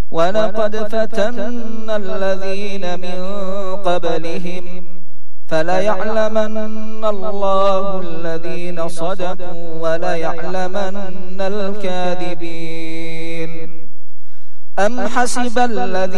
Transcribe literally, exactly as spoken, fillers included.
ولقد فتنا الذين من قبلهم فليعلمن الله الذين صدقوا وليعلمن الكاذبين. أم حسب الذين